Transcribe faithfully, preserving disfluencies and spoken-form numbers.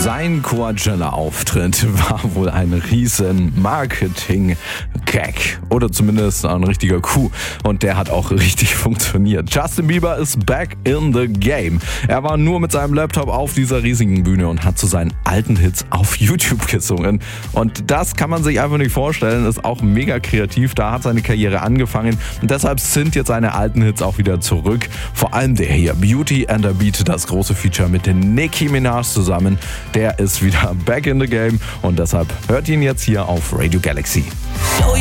Sein Coachella-Auftritt war wohl ein riesen Marketing-Gag oder zumindest ein richtiger Coup und der hat auch richtig funktioniert. Justin Bieber ist back in the game. Er war nur mit seinem Laptop auf dieser riesigen Bühne und hat zu seinen alten Hits auf YouTube gesungen und das kann man sich einfach nicht vorstellen, ist auch mega kreativ, da hat seine Karriere angefangen und deshalb sind jetzt seine alten Hits auch wieder zurück. Vor allem der hier, Beauty and the Beat, das große Feature mit den Nicki Minaj zusammen. Der ist wieder back in the game und deshalb hört ihn jetzt hier auf Radio Galaxy.